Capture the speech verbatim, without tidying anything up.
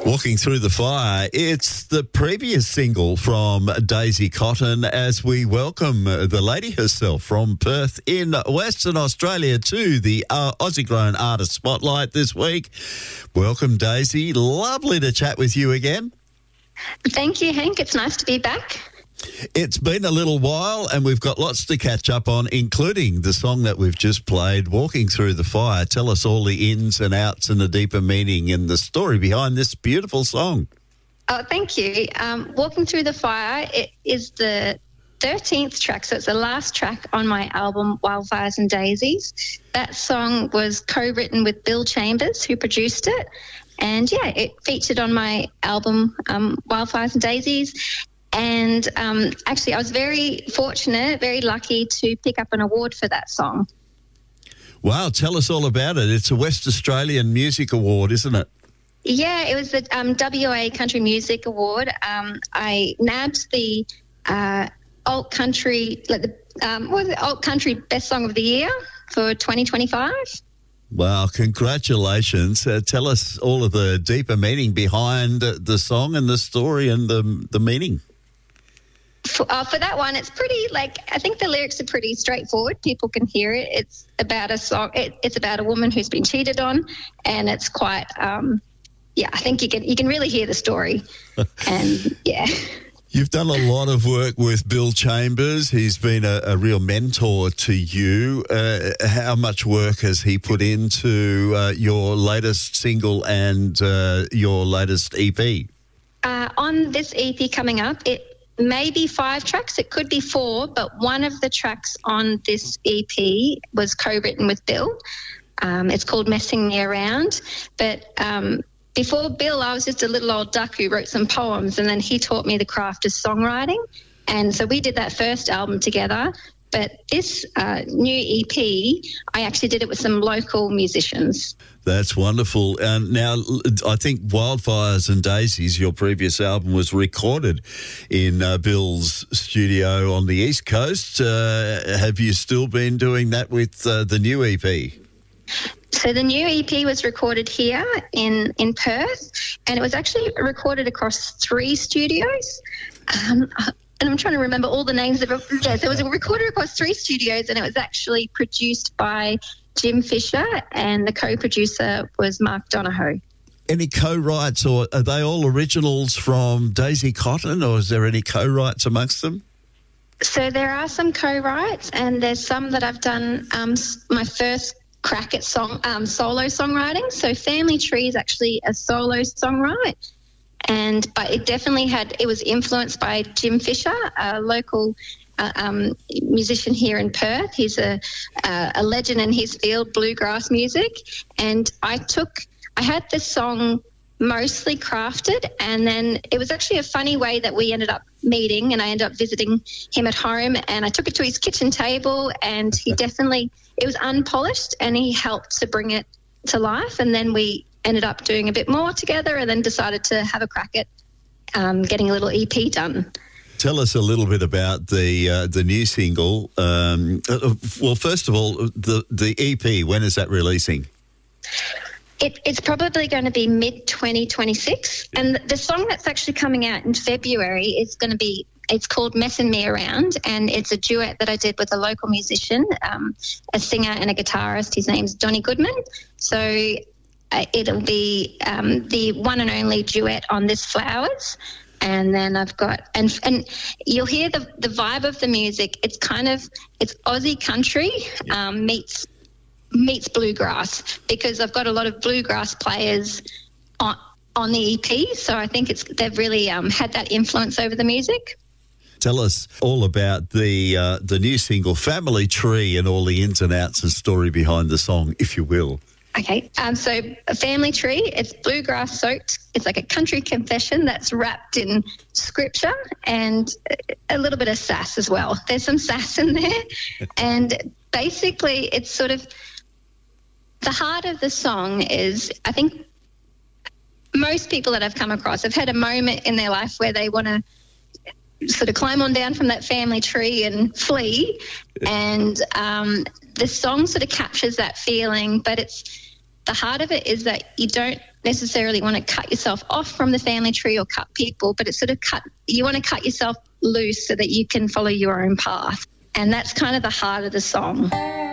Walking Through the Fire, it's the previous single from Daisy Cotton as we welcome the lady herself from Perth in Western Australia to the uh, Aussie Grown Artist Spotlight this week. Welcome, Daisy. Lovely to chat with you again. Thank you, Hank. It's nice to be back. It's been a little while and we've got lots to catch up on, including the song that we've just played, Walking Through the Fire. Tell us all the ins and outs and the deeper meaning and the story behind this beautiful song. Oh, thank you. Um, Walking Through the Fire, it is the thirteenth track, so it's the last track on my album, Wildfires and Daisies. That song was co-written with Bill Chambers, who produced it. And, yeah, it featured on my album, um, Wildfires and Daisies. And um, actually, I was very fortunate, very lucky to pick up an award for that song. Wow, tell us all about it. It's a West Australian Music Award, isn't it? Yeah, it was the um, W A Country Music Award. Um, I nabbed the uh, alt country, like the um, what was it, alt country best song of the year for twenty twenty-five. Wow, congratulations. Uh, tell us all of the deeper meaning behind the song and the story and the the meaning. For, uh, for that one, it's pretty, like, I think the lyrics are pretty straightforward. People can hear it. It's about a song. It, it's about a woman who's been cheated on, and it's quite, um, yeah, I think you can you can really hear the story. And, yeah. You've done a lot of work with Bill Chambers. He's been a, a real mentor to you. Uh, how much work has he put into uh, your latest single and uh, your latest E P? Uh, on this E P coming up, it may be five tracks. It could be four, but one of the tracks on this E P was co-written with Bill. Um, it's called Messing Me Around. But um, before Bill, I was just a little old duck who wrote some poems, and then he taught me the craft of songwriting. And so we did that first album together. But this uh, new E P, I actually did it with some local musicians. That's wonderful. And now, I think Wildfires and Daisies, your previous album, was recorded in uh, Bill's studio on the East Coast. Uh, have you still been doing that with uh, the new E P? So the new E P was recorded here in, in Perth, and it was actually recorded across three studios. Um, and I'm trying to remember all the names of it. Yes, it was recorded across three studios, and it was actually produced by Jim Fisher, and the co-producer was Mark Donohoe. Any co-writes, or are they all originals from Daisy Cotton, or is there any co-writes amongst them? So there are some co-writes, and there's some that I've done um, my first crack at song um, solo songwriting. So Family Tree is actually a solo songwrite. And but it definitely had, it was influenced by Jim Fisher, a local uh, um, musician here in Perth. He's a, uh, a legend in his field, bluegrass music. And I took, I had this song mostly crafted, and then it was actually a funny way that we ended up meeting, and I ended up visiting him at home, and I took it to his kitchen table, and he definitely, it was unpolished, and he helped to bring it to life. And then we ended up doing a bit more together, and then decided to have a crack at um, getting a little E P done. Tell us a little bit about the uh, the new single. Um, well, first of all, the the E P, when is that releasing? It, it's probably going to be mid twenty twenty-six, and the song that's actually coming out in February is going to be, it's called Messing Me Around, and it's a duet that I did with a local musician, um, a singer and a guitarist. His name's Donnie Goodman. So uh, it'll be um, the one and only duet on this Flowers. And then I've got, and and you'll hear the the vibe of the music. It's kind of, it's Aussie country um, meets meets bluegrass, because I've got a lot of bluegrass players on on the E P. So I think it's they've really um, had that influence over the music. Tell us all about the uh, the new single, Family Tree, and all the ins and outs and story behind the song, if you will. Okay, um, so a Family Tree, it's bluegrass soaked. It's like a country confession that's wrapped in scripture and a little bit of sass as well. There's some sass in there. And basically it's sort of, the heart of the song is, I think most people that I've come across have had a moment in their life where they want to sort of climb on down from that family tree and flee. And um, the song sort of captures that feeling, but it's, the heart of it is that you don't necessarily want to cut yourself off from the family tree or cut people, but it's sort of cut, you want to cut yourself loose so that you can follow your own path. And that's kind of the heart of the song.